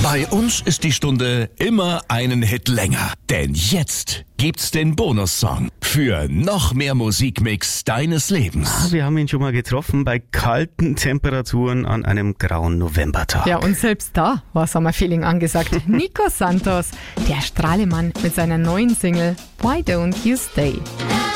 Bei uns ist die Stunde immer einen Hit länger. Denn jetzt gibt's den Bonussong für noch mehr Musikmix deines Lebens. Wir haben ihn schon mal getroffen bei kalten Temperaturen an einem grauen Novembertag. Ja, und selbst da war Sommerfeeling angesagt. Nico Santos, der Strahlemann mit seiner neuen Single Why Don't You Stay.